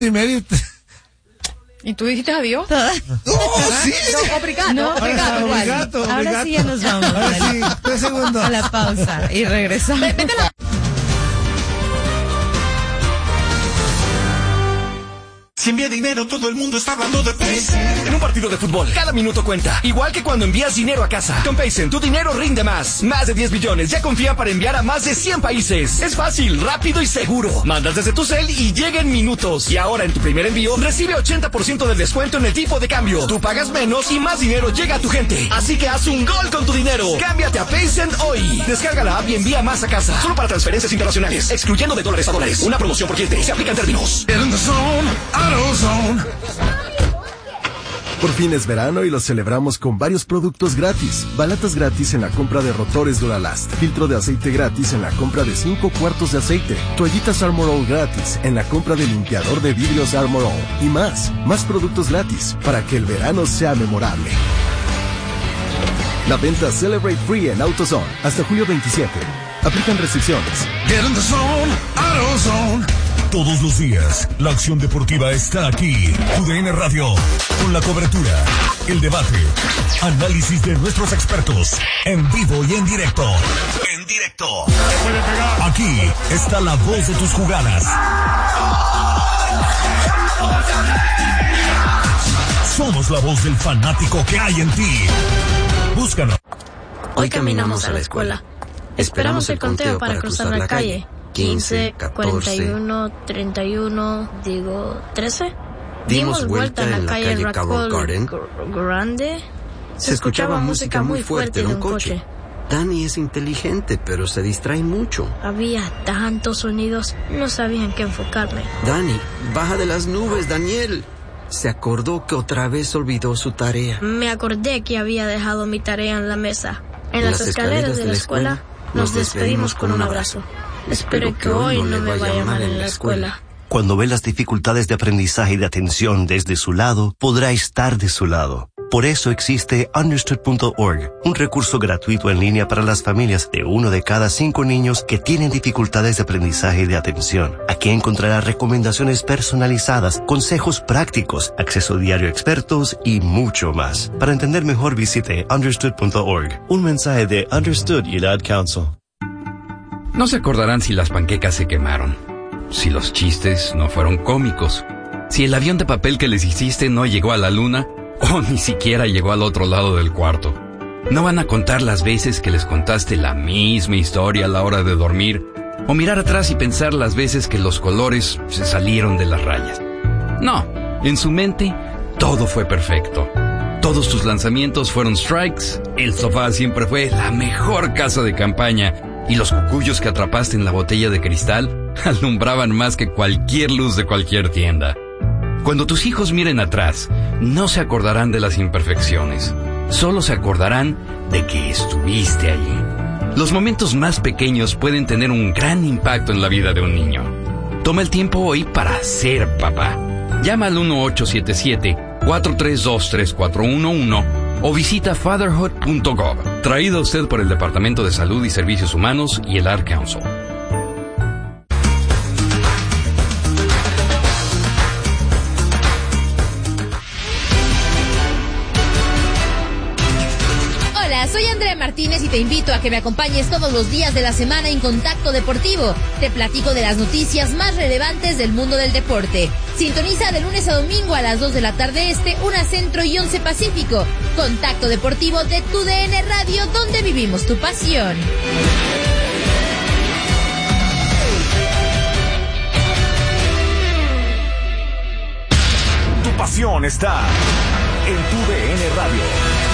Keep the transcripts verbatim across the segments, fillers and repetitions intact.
y medio. ¿Y tú dijiste adiós? ¡No, sí! No, obrigado, no, obrigado, obrigado, Ahora sí ya nos vamos. Ahora sí, tres segundos. A la pausa y regresamos. Vete la... Si envía dinero, todo el mundo está hablando de Paycen. En un partido de fútbol, cada minuto cuenta. Igual que cuando envías dinero a casa. Con Paycen, tu dinero rinde más. Más de diez billones ya confían para enviar a más de cien países. Es fácil, rápido y seguro. Mandas desde tu cel y llega en minutos. Y ahora en tu primer envío, recibe ochenta por ciento del descuento en el tipo de cambio. Tú pagas menos y más dinero llega a tu gente. Así que haz un gol con tu dinero. Cámbiate a Paycen hoy. Descarga la app y envía más a casa. Solo para transferencias internacionales, excluyendo de dólares a dólares. Una promoción por cliente. Se aplica en términos. Por fin es verano y lo celebramos con varios productos gratis. Balatas gratis en la compra de rotores Duralast. Filtro de aceite gratis en la compra de cinco cuartos de aceite. Toallitas Armor All gratis en la compra de limpiador de vidrios Armor All. Y más, más productos gratis para que el verano sea memorable. La venta Celebrate Free en AutoZone hasta julio veintisiete. Aplican restricciones. Get in the zone, AutoZone. Todos los días, la acción deportiva está aquí. Tu D N Radio, con la cobertura, el debate, análisis de nuestros expertos, en vivo y en directo. En directo. Aquí está la voz de tus jugadas. Somos la voz del fanático que hay en ti. Búscanos. Hoy caminamos a la escuela. Esperamos el conteo para cruzar la calle. quince, cuarenta y uno, treinta y uno, digo, trece. Dimos vuelta en la calle Carroll Garden. Grande. Se escuchaba música muy fuerte de un coche. Dani es inteligente, pero se distrae mucho. Había tantos sonidos, no sabía en qué enfocarme. Dani, baja de las nubes, Daniel. Se acordó que otra vez olvidó su tarea. Me acordé que había dejado mi tarea en la mesa. En las, las escaleras, escaleras de la escuela, escuela nos despedimos con un abrazo. Espero que hoy no me vaya mal en la escuela. Cuando ve las dificultades de aprendizaje y de atención desde su lado, podrá estar de su lado. Por eso existe Understood punto org, un recurso gratuito en línea para las familias de uno de cada cinco niños que tienen dificultades de aprendizaje y de atención. Aquí encontrará recomendaciones personalizadas, consejos prácticos, acceso diario a expertos y mucho más. Para entender mejor, visite Understood punto org. Un mensaje de Understood y el Ad Council. No se acordarán si las panquecas se quemaron, si los chistes no fueron cómicos, si el avión de papel que les hiciste no llegó a la luna o ni siquiera llegó al otro lado del cuarto. No van a contar las veces que les contaste la misma historia a la hora de dormir o mirar atrás y pensar las veces que los colores se salieron de las rayas. No, en su mente todo fue perfecto. Todos tus lanzamientos fueron strikes, el sofá siempre fue la mejor casa de campaña y los cucuyos que atrapaste en la botella de cristal alumbraban más que cualquier luz de cualquier tienda. Cuando tus hijos miren atrás, no se acordarán de las imperfecciones, solo se acordarán de que estuviste allí. Los momentos más pequeños pueden tener un gran impacto en la vida de un niño. Toma el tiempo hoy para ser papá. Llama al uno ocho siete siete, cuatro tres dos, tres cuatro uno uno o visita fatherhood punto gov. Traído a usted por el Departamento de Salud y Servicios Humanos y el Ad Council. Soy Andrea Martínez y te invito a que me acompañes todos los días de la semana en Contacto Deportivo. Te platico de las noticias más relevantes del mundo del deporte. Sintoniza de lunes a domingo a las dos de la tarde este, una centro y once pacífico. Contacto Deportivo de tu D N Radio, donde vivimos tu pasión. Tu pasión está en tu D N Radio.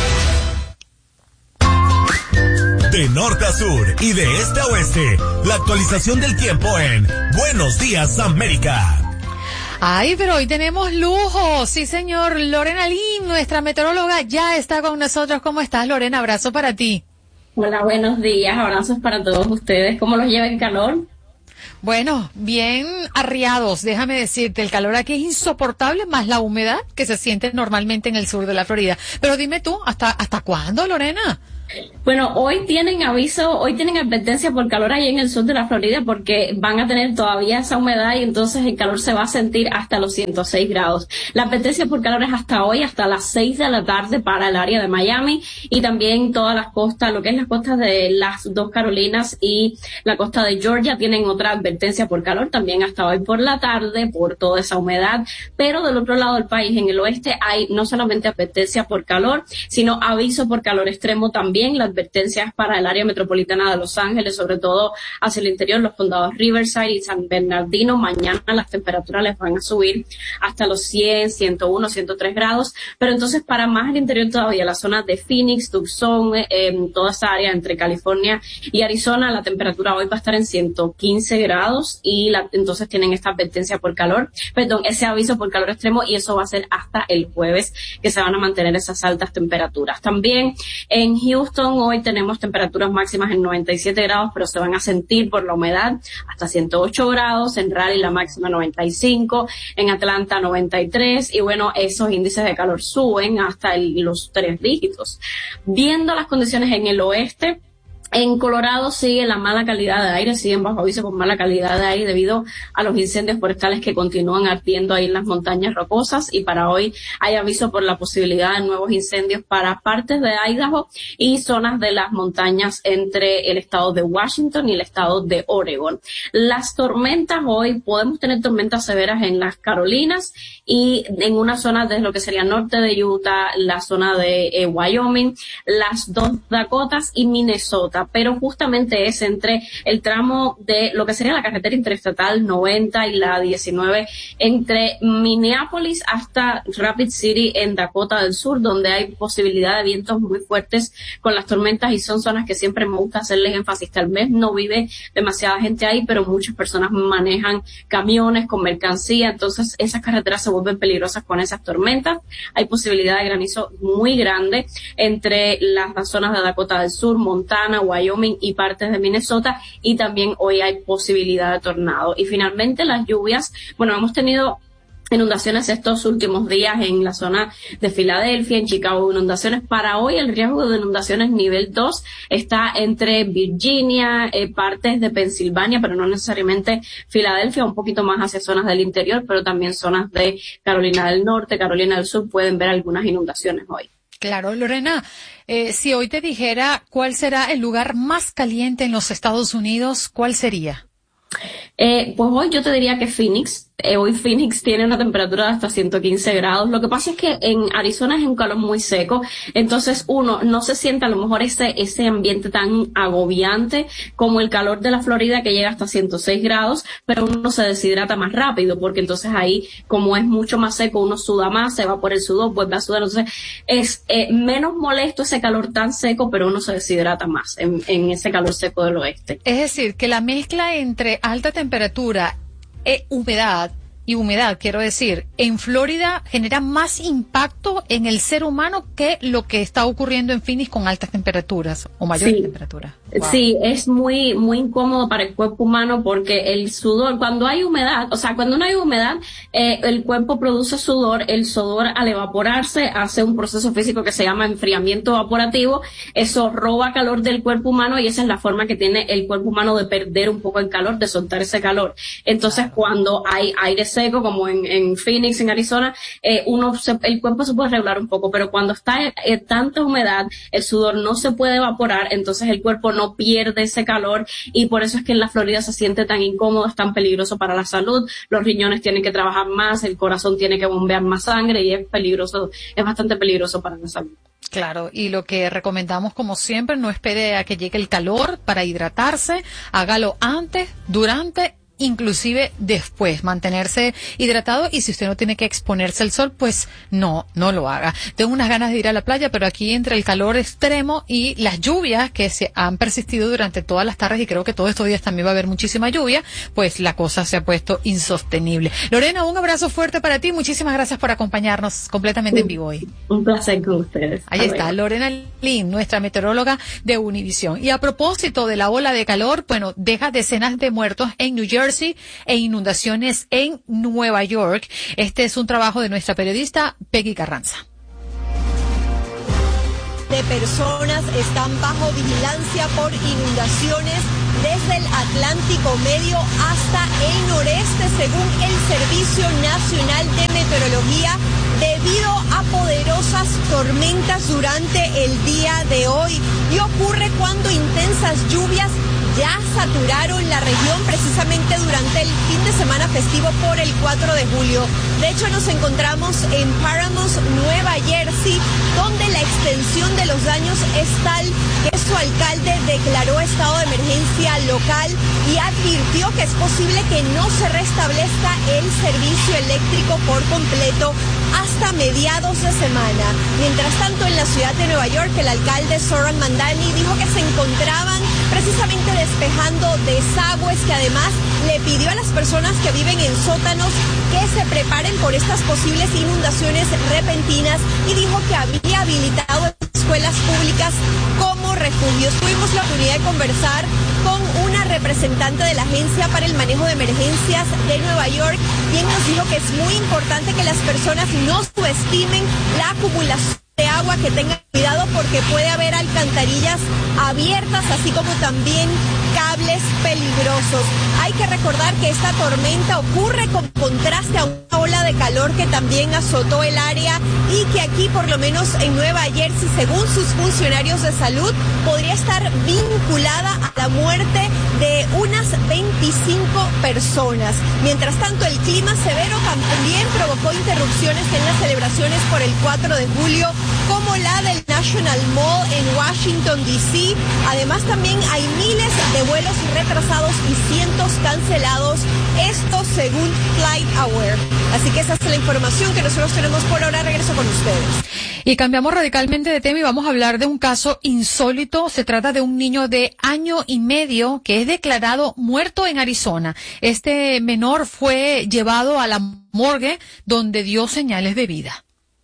De norte a sur y de este a oeste, la actualización del tiempo en Buenos Días América. Ay, pero hoy tenemos lujo. Sí, señor. Lorena Lin, nuestra meteoróloga, ya está con nosotros. ¿Cómo estás, Lorena? Abrazo para ti. Hola, buenos días. Abrazos para todos ustedes. ¿Cómo los lleva el calor? Bueno, bien arriados, déjame decirte, el calor aquí es insoportable, más la humedad que se siente normalmente en el sur de la Florida. Pero dime tú, ¿hasta hasta cuándo, Lorena? Bueno, hoy tienen aviso, hoy tienen advertencia por calor ahí en el sur de la Florida porque van a tener todavía esa humedad y entonces el calor se va a sentir hasta los ciento seis grados. La advertencia por calor es hasta hoy, hasta las seis de la tarde para el área de Miami y también todas las costas, lo que es las costas de las dos Carolinas y la costa de Georgia tienen otra advertencia por calor también hasta hoy por la tarde por toda esa humedad. Pero del otro lado del país, en el oeste, hay no solamente advertencia por calor, sino aviso por calor extremo también. La advertencia es para el área metropolitana de Los Ángeles, sobre todo hacia el interior, los condados Riverside y San Bernardino. Mañana las temperaturas les van a subir hasta los cien, ciento uno, ciento tres grados, pero entonces para más al interior todavía, la zona de Phoenix, Tucson, eh, toda esa área entre California y Arizona, la temperatura hoy va a estar en ciento quince grados y la, entonces tienen esta advertencia por calor, perdón, ese aviso por calor extremo y eso va a ser hasta el jueves que se van a mantener esas altas temperaturas. También en Houston hoy tenemos temperaturas máximas en noventa y siete grados, pero se van a sentir por la humedad hasta ciento ocho grados, en Raleigh la máxima noventa y cinco, en Atlanta noventa y tres, y bueno, esos índices de calor suben hasta el, los tres dígitos. Viendo las condiciones en el oeste, en Colorado sigue la mala calidad de aire, siguen bajo aviso con mala calidad de aire debido a los incendios forestales que continúan ardiendo ahí en las montañas rocosas y para hoy hay aviso por la posibilidad de nuevos incendios para partes de Idaho y zonas de las montañas entre el estado de Washington y el estado de Oregon. Las tormentas hoy, podemos tener tormentas severas en las Carolinas y en una zona de lo que sería norte de Utah, la zona de eh, Wyoming, las dos Dakotas y Minnesota. Pero justamente es entre el tramo de lo que sería la carretera interestatal noventa y la diecinueve entre Minneapolis hasta Rapid City en Dakota del Sur, donde hay posibilidad de vientos muy fuertes con las tormentas y son zonas que siempre me gusta hacerles énfasis. Tal vez no vive demasiada gente ahí, pero muchas personas manejan camiones con mercancía, entonces esas carreteras se vuelven peligrosas con esas tormentas. Hay posibilidad de granizo muy grande entre las, las zonas de Dakota del Sur, Montana, Wyoming y partes de Minnesota y también hoy hay posibilidad de tornado. Y finalmente las lluvias, bueno, hemos tenido inundaciones estos últimos días en la zona de Filadelfia, en Chicago, inundaciones. Para hoy el riesgo de inundaciones nivel dos está entre Virginia, eh, partes de Pensilvania, pero no necesariamente Filadelfia, un poquito más hacia zonas del interior, pero también zonas de Carolina del Norte, Carolina del Sur, pueden ver algunas inundaciones hoy. Claro, Lorena, eh, si hoy te dijera cuál será el lugar más caliente en los Estados Unidos, ¿cuál sería? Eh, pues hoy yo te diría que Phoenix. Eh, hoy Phoenix tiene una temperatura de hasta ciento quince grados. Lo que pasa es que en Arizona es un calor muy seco, entonces uno no se siente a lo mejor ese ese ambiente tan agobiante como el calor de la Florida que llega hasta ciento seis grados, pero uno se deshidrata más rápido porque entonces ahí como es mucho más seco uno suda más, se va por el sudor, vuelve a sudar, entonces es eh, menos molesto ese calor tan seco, pero uno se deshidrata más en, en ese calor seco del oeste. Es decir, que la mezcla entre alta temperatura e humedad, y humedad, quiero decir, en Florida genera más impacto en el ser humano que lo que está ocurriendo en Phoenix con altas temperaturas o mayores sí. temperaturas. Wow. Sí, es muy muy incómodo para el cuerpo humano porque el sudor, cuando hay humedad, o sea, cuando no hay humedad, eh, el cuerpo produce sudor, el sudor al evaporarse hace un proceso físico que se llama enfriamiento evaporativo, eso roba calor del cuerpo humano y esa es la forma que tiene el cuerpo humano de perder un poco el calor, de soltar ese calor. Entonces, claro. Cuando hay aire seco, como en, en Phoenix, en Arizona, eh, uno se, el cuerpo se puede regular un poco, pero cuando está eh, tanta humedad, el sudor no se puede evaporar, entonces el cuerpo no pierde ese calor y por eso es que en la Florida se siente tan incómodo, es tan peligroso para la salud, los riñones tienen que trabajar más, el corazón tiene que bombear más sangre y es peligroso, es bastante peligroso para la salud. Claro, y lo que recomendamos como siempre, no espere a que llegue el calor para hidratarse, hágalo antes, durante inclusive después, mantenerse hidratado y si usted no tiene que exponerse al sol, pues no, no lo haga. Tengo unas ganas de ir a la playa, pero aquí entre el calor extremo y las lluvias que se han persistido durante todas las tardes y creo que todos estos días también va a haber muchísima lluvia, pues la cosa se ha puesto insostenible. Lorena, un abrazo fuerte para ti, muchísimas gracias por acompañarnos completamente en vivo hoy. Un placer con ustedes. Ahí está, luego. Lorena Lin, nuestra meteoróloga de Univisión. Y a propósito de la ola de calor, bueno, deja decenas de muertos en New Jersey e inundaciones en Nueva York. Este es un trabajo de nuestra periodista Peggy Carranza. De personas están bajo vigilancia por inundaciones desde el Atlántico Medio hasta el noreste, según el Servicio Nacional de Meteorología, debido a poderosas tormentas durante el día de hoy. Y ocurre cuando intensas lluvias ya saturaron la región precisamente durante el fin de semana festivo por el cuatro de julio. De hecho, nos encontramos en Paramount, Nueva Jersey, donde la extensión de los daños es tal que su alcalde declaró estado de emergencia local y advirtió que es posible que no se restablezca el servicio eléctrico por completo hasta mediados de semana. Mientras tanto, en la ciudad de Nueva York, el alcalde Zoran Mandani dijo que se encontraban precisamente despejando desagües, que además le pidió a las personas que viven en sótanos que se preparen por estas posibles inundaciones repentinas y dijo que había habilitado escuelas públicas como refugios. Tuvimos la oportunidad de conversar con una representante de la Agencia para el Manejo de Emergencias de Nueva York, quien nos dijo que es muy importante que las personas no subestimen la acumulación de agua, que tengan cuidado porque puede haber alcantarillas abiertas, así como también cables peligrosos. Hay que recordar que esta tormenta ocurre con contraste a una ola de calor que también azotó el área y que aquí, por lo menos en Nueva Jersey, según sus funcionarios de salud, podría estar vinculada a la muerte de unas veinticinco personas. Mientras tanto, el clima severo también provocó interrupciones en las celebraciones por el cuatro de julio, como la del National Mall en Washington, D C Además, también hay miles de vuelos retrasados y cientos cancelados, esto según FlightAware. Así que esa es la información que nosotros tenemos por ahora. Regreso con ustedes. Y cambiamos radicalmente de tema y vamos a hablar de un caso insólito. Se trata de un niño de año y medio que es declarado muerto en Arizona. Este menor fue llevado a la morgue donde dio señales de vida.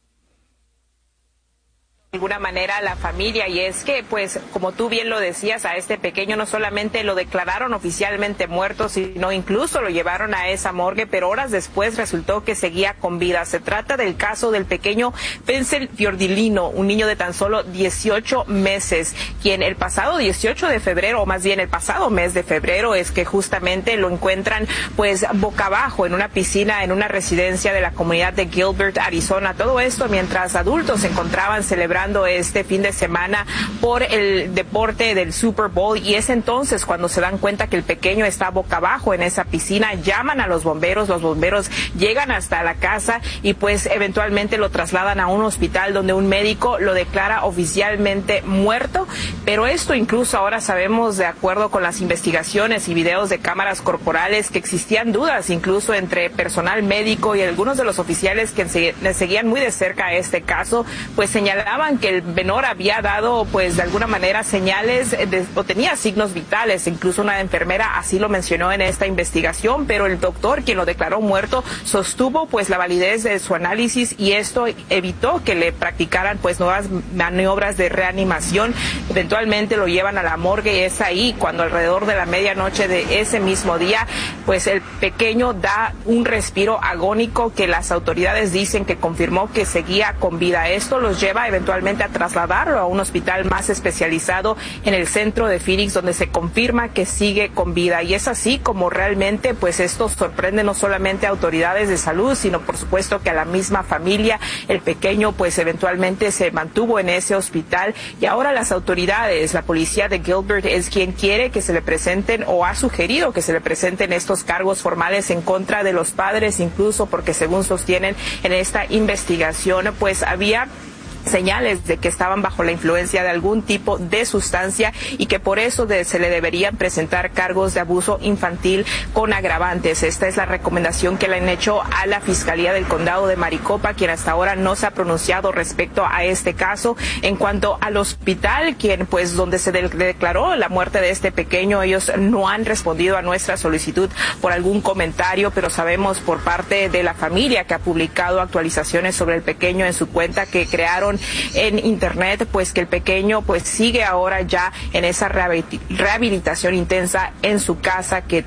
De alguna manera la familia, y es que, pues, como tú bien lo decías, a este pequeño no solamente lo declararon oficialmente muerto, sino incluso lo llevaron a esa morgue, pero horas después resultó que seguía con vida. Se trata del caso del pequeño Pencil Fiordilino, un niño de tan solo dieciocho meses, quien el pasado dieciocho de febrero, o más bien el pasado mes de febrero, es que justamente lo encuentran, pues, boca abajo en una piscina en una residencia de la comunidad de Gilbert, Arizona. Todo esto mientras adultos se encontraban celebrando este fin de semana por el deporte del Super Bowl, y es entonces cuando se dan cuenta que el pequeño está boca abajo en esa piscina. Llaman a los bomberos, los bomberos llegan hasta la casa y pues eventualmente lo trasladan a un hospital donde un médico lo declara oficialmente muerto, pero esto incluso ahora sabemos, de acuerdo con las investigaciones y videos de cámaras corporales, que existían dudas incluso entre personal médico y algunos de los oficiales que se, seguían muy de cerca a este caso, pues señalaban que el menor había dado, pues, de alguna manera señales de, o tenía signos vitales. Incluso una enfermera así lo mencionó en esta investigación, pero el doctor, quien lo declaró muerto, sostuvo, pues, la validez de su análisis, y esto evitó que le practicaran, pues, nuevas maniobras de reanimación. Eventualmente lo llevan a la morgue y es ahí cuando alrededor de la medianoche de ese mismo día, pues, el pequeño da un respiro agónico que las autoridades dicen que confirmó que seguía con vida. Esto los lleva eventualmente a trasladarlo a un hospital más especializado en el centro de Phoenix, donde se confirma que sigue con vida. Y es así como realmente, pues, esto sorprende no solamente a autoridades de salud, sino por supuesto que a la misma familia. El pequeño, pues, eventualmente se mantuvo en ese hospital, y ahora las autoridades, la policía de Gilbert, es quien quiere que se le presenten, o ha sugerido que se le presenten estos cargos formales en contra de los padres, incluso porque, según sostienen en esta investigación, pues había señales de que estaban bajo la influencia de algún tipo de sustancia y que por eso de, se le deberían presentar cargos de abuso infantil con agravantes. Esta es la recomendación que le han hecho a la Fiscalía del Condado de Maricopa, quien hasta ahora no se ha pronunciado respecto a este caso. En cuanto al hospital, quien pues donde se de, declaró la muerte de este pequeño, ellos no han respondido a nuestra solicitud por algún comentario, pero sabemos por parte de la familia, que ha publicado actualizaciones sobre el pequeño en su cuenta que crearon en internet, pues que el pequeño pues sigue ahora ya en esa rehabilitación intensa en su casa, que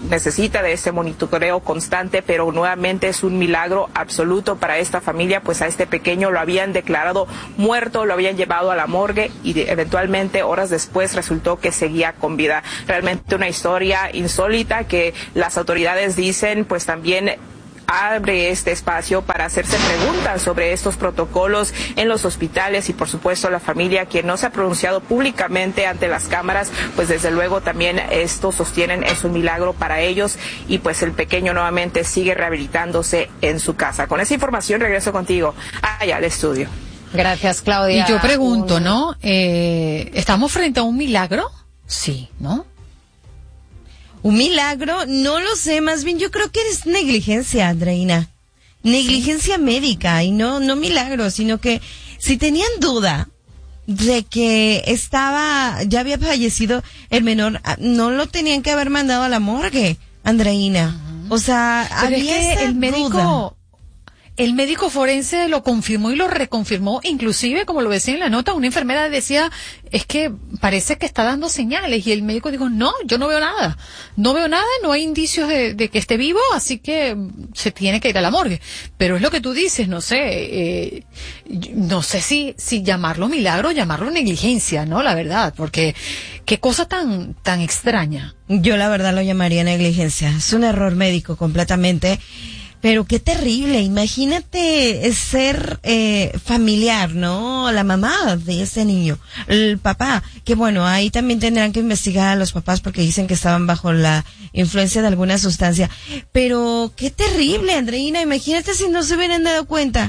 necesita de ese monitoreo constante, pero nuevamente es un milagro absoluto para esta familia, pues a este pequeño lo habían declarado muerto, lo habían llevado a la morgue y de, eventualmente horas después resultó que seguía con vida. Realmente una historia insólita que las autoridades dicen pues también abre este espacio para hacerse preguntas sobre estos protocolos en los hospitales y por supuesto la familia, quien no se ha pronunciado públicamente ante las cámaras, pues desde luego también esto sostienen es un milagro para ellos y pues el pequeño nuevamente sigue rehabilitándose en su casa. Con esa información regreso contigo allá al estudio. Gracias, Claudia. Y yo pregunto, ¿no? Eh, ¿Estamos frente a un milagro? Sí, ¿no? Un milagro, no lo sé, más bien yo creo que es negligencia, Andreina. Negligencia médica y no, no milagro, sino que si tenían duda de que estaba, ya había fallecido el menor, no lo tenían que haber mandado a la morgue, Andreina. Uh-huh. O sea, pero había es que esa el médico, duda. El médico forense lo confirmó y lo reconfirmó, inclusive, como lo decía en la nota, una enfermera decía, es que parece que está dando señales, y el médico dijo, no, yo no veo nada, no veo nada, no hay indicios de, de que esté vivo, así que se tiene que ir a la morgue. Pero es lo que tú dices, no sé, eh, no sé si, si llamarlo milagro o llamarlo negligencia, ¿no? La verdad, porque qué cosa tan, tan extraña. Yo la verdad lo llamaría negligencia, es un error médico completamente. Pero qué terrible, imagínate ser eh, familiar, ¿no? La mamá de ese niño, el papá, que bueno, ahí también tendrán que investigar a los papás porque dicen que estaban bajo la influencia de alguna sustancia. Pero qué terrible, Andreina, imagínate si no se hubieran dado cuenta.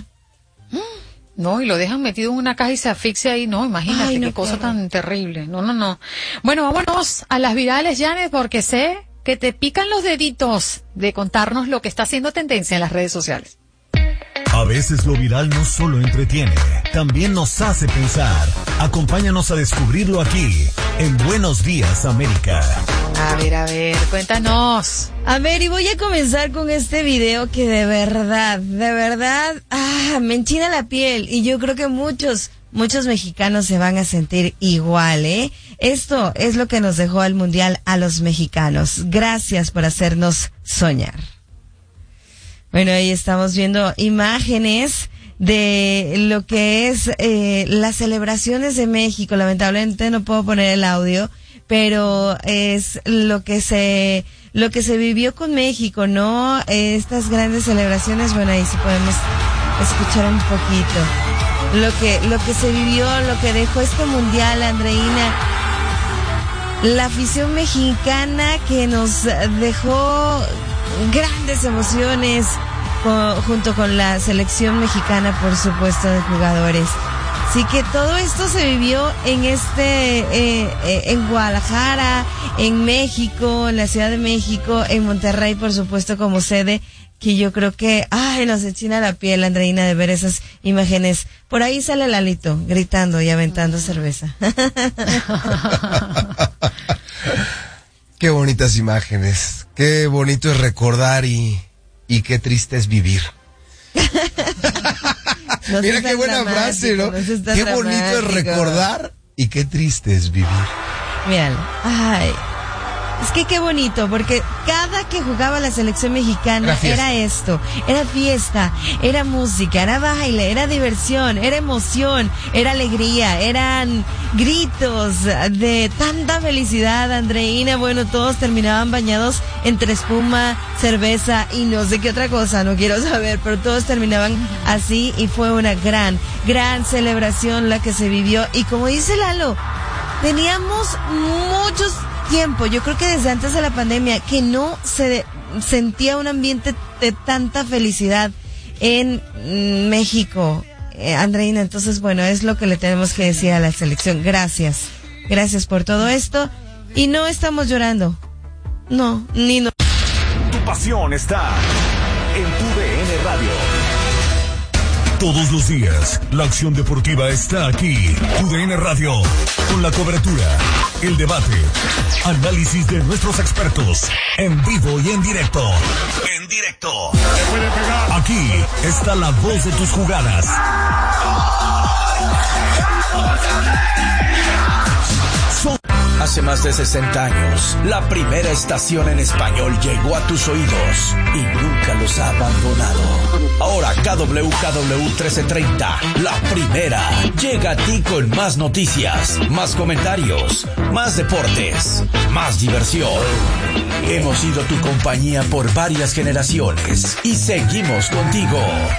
No, y lo dejan metido en una caja y se asfixia ahí, no, imagínate. Ay, no, qué cosa tan terrible. No, no, no. Bueno, vámonos a las virales, Janet, porque sé que te pican los deditos de contarnos lo que está haciendo tendencia en las redes sociales. A veces lo viral no solo entretiene, también nos hace pensar. Acompáñanos a descubrirlo aquí, en Buenos Días, América. A ver, a ver, cuéntanos. A ver, y voy a comenzar con este video que de verdad, de verdad, ah, me enchina la piel. Y yo creo que muchos, muchos mexicanos se van a sentir igual, ¿eh? Esto es lo que nos dejó el Mundial a los mexicanos. Gracias por hacernos soñar. Bueno, ahí estamos viendo imágenes de lo que es eh, las celebraciones de México. Lamentablemente no puedo poner el audio, pero es lo que se lo que se vivió con México, ¿no? Eh, estas grandes celebraciones, bueno, ahí sí podemos escuchar un poquito lo que lo que se vivió, lo que dejó este Mundial, Andreina. La afición mexicana que nos dejó grandes emociones con, junto con la selección mexicana, por supuesto, de jugadores. Así que todo esto se vivió en este, eh, eh, en Guadalajara, en México, en la Ciudad de México, en Monterrey, por supuesto, como sede, que yo creo que, ay, nos enchina la piel, Andreina, de ver esas imágenes. Por ahí sale Lalito, gritando y aventando cerveza. Qué bonitas imágenes, qué bonito es recordar y, y qué triste es vivir. No Mira qué buena frase, ¿no? no qué dramático. bonito es recordar y qué triste es vivir. Míralo, ay, es que qué bonito, porque cada que jugaba la selección mexicana era, era esto, era fiesta, era música, era baile, era diversión, era emoción, era alegría, eran gritos de tanta felicidad, Andreina. Bueno, todos terminaban bañados entre espuma, cerveza y no sé qué otra cosa, no quiero saber, pero todos terminaban así y fue una gran, gran celebración la que se vivió. Y como dice Lalo, teníamos muchos tiempo, yo creo que desde antes de la pandemia, que no se de, sentía un ambiente de tanta felicidad en mm, México, eh, Andreina. Entonces, bueno, es lo que le tenemos que decir a la selección. Gracias, gracias por todo esto. Y no estamos llorando, no, ni no. Tu pasión está en tu D N Radio. Todos los días, la acción deportiva está aquí. Tu D N Radio, con la cobertura, el debate, análisis de nuestros expertos, en vivo y en directo. En directo. Aquí está la voz de tus jugadas. Son... Hace más de sesenta años, la primera estación en español llegó a tus oídos y nunca los ha abandonado. Ahora K W K W trece treinta, la primera, llega a ti con más noticias, más comentarios, más deportes, más diversión. Hemos sido tu compañía por varias generaciones y seguimos contigo.